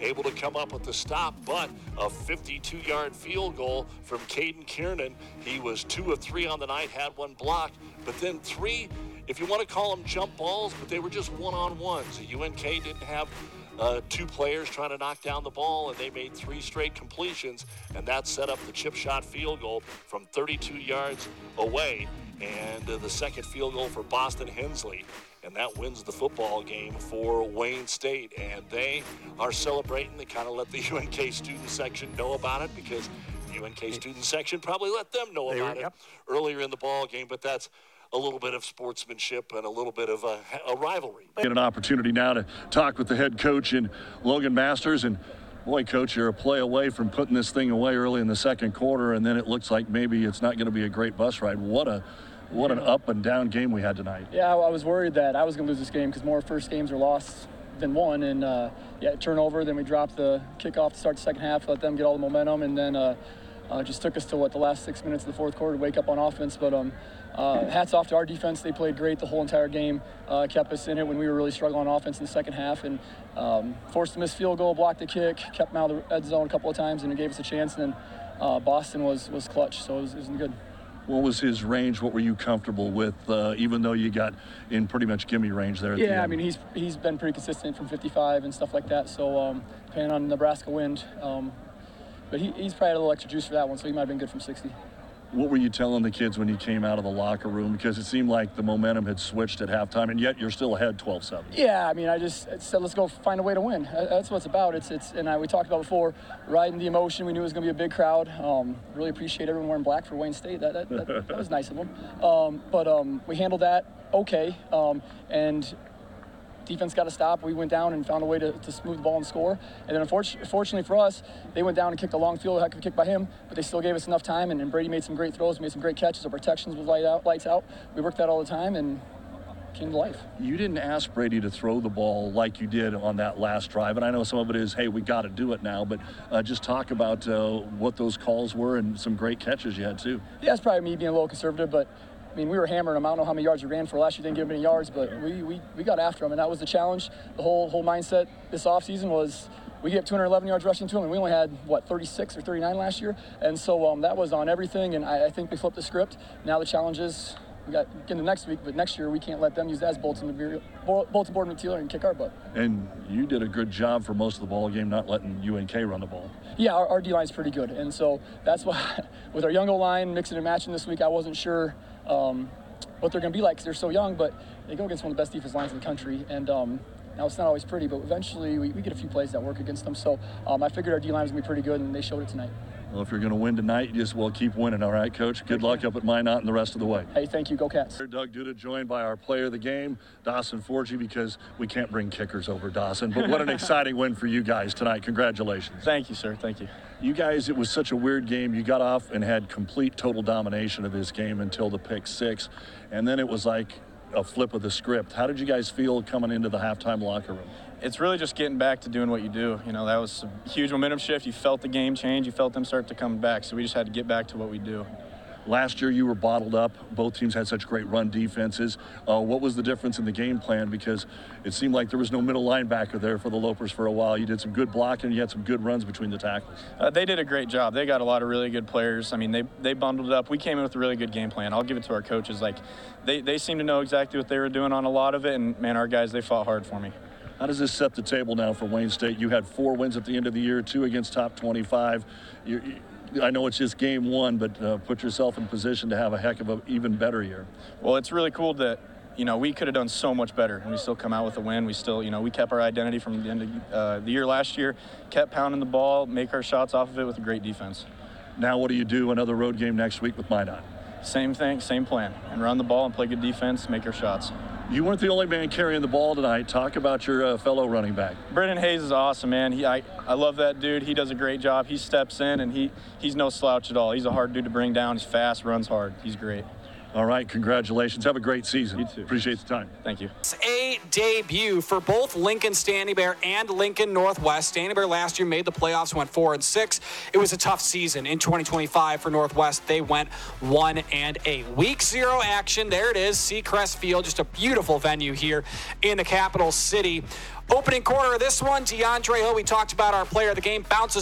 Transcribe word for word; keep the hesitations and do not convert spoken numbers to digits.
able to come up with the stop, but a fifty-two-yard field goal from Caden Kiernan. He was two of three on the night, had one blocked, but then three, if you want to call them jump balls, but they were just one-on-ones. U N K didn't have uh, two players trying to knock down the ball, and they made three straight completions, and that set up the chip shot field goal from thirty-two yards away, and uh, the second field goal for Boston Hensley. And that wins the football game for Wayne State. And they are celebrating. They kind of let the U N K student section know about it, because the U N K student section probably let them know about it yep. earlier in the ball game. But that's a little bit of sportsmanship and a little bit of a, a rivalry. Get an opportunity now to talk with the head coach in Logan Masters. And boy, Coach, you're a play away from putting this thing away early in the second quarter, and then it looks like maybe it's not going to be a great bus ride. What a What an up and down game we had tonight. Yeah, I was worried that I was going to lose this game because more first games are lost than won. And, uh, yeah, turnover, then we dropped the kickoff to start the second half, let them get all the momentum, and then uh, uh, just took us to, what, the last six minutes of the fourth quarter to wake up on offense. But um, uh, hats off to our defense. They played great the whole entire game, uh, kept us in it when we were really struggling on offense in the second half, and um, forced a missed field goal, blocked the kick, kept them out of the red zone a couple of times, and it gave us a chance. And then uh, Boston was, was clutch, so it was, it was good. What was his range? What were you comfortable with, uh, even though you got in pretty much gimme range there at yeah, the end? I mean, he's he's been pretty consistent from fifty-five and stuff like that, so um, depending on Nebraska wind. Um, but he, he's probably had a little extra juice for that one, so he might have been good from sixty. What were you telling the kids when you came out of the locker room? Because it seemed like the momentum had switched at halftime, and yet you're still ahead twelve seven. Yeah, I mean, I just said, let's go find a way to win. That's what it's about. It's, it's and I, we talked about before, riding the emotion. We knew it was going to be a big crowd. Um, really appreciate everyone wearing black for Wayne State. That, that, that, that was nice of them. Um, but um, we handled that okay, um, and defense got a stop. We went down and found a way to, to smooth the ball and score. And then unfortunately, fortunately for us, they went down and kicked a long field, heck of a kick by him, but they still gave us enough time, and, and Brady made some great throws, made some great catches. Our protections was light out, lights out. We worked that all the time and came to life. You didn't ask Brady to throw the ball like you did on that last drive, and I know some of it is, hey, we got to do it now, but uh, just talk about uh, what those calls were and some great catches you had too. Yeah, it's probably me being a little conservative, but I mean, we were hammering them. I don't know how many yards we ran for last year. Didn't give them any yards, but we, we, we got after them, and that was the challenge. The whole whole mindset this offseason was we get two hundred eleven yards rushing to them, and we only had, what, thirty-six or thirty-nine last year? And so um, that was on everything, and I, I think we flipped the script. Now the challenge is we got get into next week, but next year we can't let them use that as bulletin board material and kick our butt. And you did a good job for most of the ball game not letting U N K run the ball. Yeah, our, our D-line's pretty good, and so that's why with our young O-line mixing and matching this week, I wasn't sure um, – what they're going to be like because they're so young, but they go against one of the best defense lines in the country. And um, now it's not always pretty, but eventually we, we get a few plays that work against them. So um, I figured our D-line was going to be pretty good, and they showed it tonight. Well, if you're going to win tonight, you just, well, keep winning, all right, Coach? Good luck up at Minot and the rest of the way. Hey, thank you. Go Cats. Doug Duda joined by our player of the game, Dawson Forgy, because we can't bring kickers over, Dawson. But what an exciting win for you guys tonight. Congratulations. Thank you, sir. Thank you. You guys, it was such a weird game. You got off and had complete total domination of this game until the pick six. And then it was like a flip of the script. How did you guys feel coming into the halftime locker room? It's really just getting back to doing what you do. You know, that was a huge momentum shift. You felt the game change. You felt them start to come back. So we just had to get back to what we do. Last year you were bottled up. Both teams had such great run defenses. Uh, what was the difference in the game plan? Because it seemed like there was no middle linebacker there for the Lopers for a while. You did some good blocking. You had some good runs between the tackles. Uh, they did a great job. They got a lot of really good players. I mean, they they bundled it up. We came in with a really good game plan. I'll give it to our coaches. Like, they, they seemed to know exactly what they were doing on a lot of it. And, man, our guys, they fought hard for me. How does this set the table now for Wayne State? You had four wins at the end of the year, two against top twenty-five. You, I know it's just game one, but uh, put yourself in position to have a heck of an even better year. Well, it's really cool that, you know, we could have done so much better, and we still come out with a win. We still, you know, we kept our identity from the end of uh, the year last year, kept pounding the ball, make our shots off of it with a great defense. Now what do you do? Another road game next week with Minot? Same thing, same plan, and run the ball and play good defense, make our shots. You weren't the only man carrying the ball tonight. Talk about your uh, fellow running back. Brendan Hayes is awesome, man. He, I, I love that dude. He does a great job. He steps in, and he he's no slouch at all. He's a hard dude to bring down. He's fast, runs hard. He's great. All right, congratulations. Have a great season. You too. Appreciate the time. Thank you. It's a debut for both Lincoln Standing Bear and Lincoln Northwest. Standing Bear last year made the playoffs, went four and six. It was a tough season in twenty twenty-five for Northwest. They went one and eight. Week zero action. There it is, Seacrest Field, just a beautiful venue here in the capital city. Opening quarter of this one, DeAndre Hill, we talked about our player of the game, bounces